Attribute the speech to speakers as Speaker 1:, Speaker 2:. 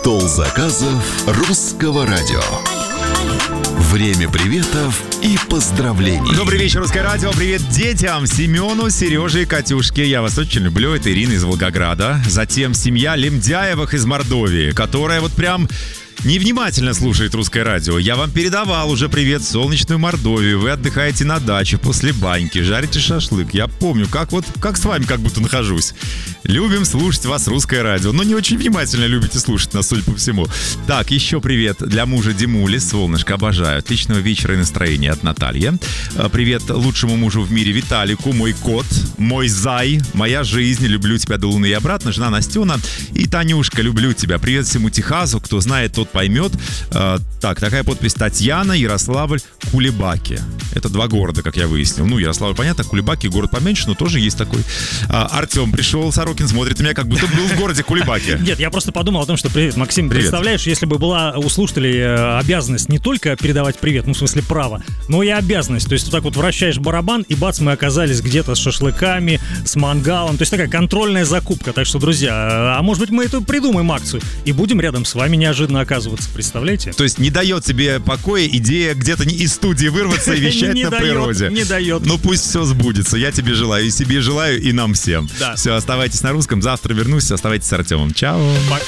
Speaker 1: Стол заказов русского радио. Время приветов и поздравлений.
Speaker 2: Добрый вечер, Русское радио. Привет детям, Семену, Сереже и Катюшке. Я вас очень люблю. Это Ирина из Волгограда. Затем семья Лемдяевых из Мордовии, которая вот прям невнимательно слушает Русское радио. Я вам передавал уже привет в солнечную Мордовию. Вы отдыхаете на даче после баньки, жарите шашлык. Я помню, как с вами как будто нахожусь. Любим слушать вас, Русское радио. Но не очень внимательно любите слушать нас, судя по всему. Так, еще привет для мужа Димули. Солнышко, обожаю. Отличного вечера и настроения от Натальи. Привет лучшему мужу в мире Виталику. Мой кот, мой зай, моя жизнь. Люблю тебя до луны и обратно. Жена Настена и Танюшка, люблю тебя. Привет всему Техасу. Кто знает, тот поймет. Так, такая подпись: Татьяна, Ярославль, Кулебаки. Это два города, как я выяснил. Ну, Ярославль, понятно, Кулебаки город поменьше, но тоже есть такой. Артем пришел, Сорокин смотрит на меня, как будто был в городе Кулебаки.
Speaker 3: Нет, я просто подумал о том, что, привет, Максим,
Speaker 2: привет.
Speaker 3: Представляешь, если бы была у слушателей обязанность не только передавать привет, ну, в смысле право, но и обязанность. То есть, вот так вот вращаешь барабан, и бац, мы оказались где-то с шашлыками, с мангалом. То есть, такая контрольная закупка. Так что, друзья, а может быть, мы эту придумаем акцию и будем рядом с вами неожиданно оказываться. Представляете?
Speaker 2: То есть не дает тебе покоя идея где-то из студии вырваться и вещать на природе.
Speaker 3: Не дает.
Speaker 2: Ну пусть все сбудется. Я тебе желаю, и себе желаю, и нам всем.
Speaker 3: Да.
Speaker 2: Все, оставайтесь на русском. Завтра вернусь. Оставайтесь с Артемом. Чао.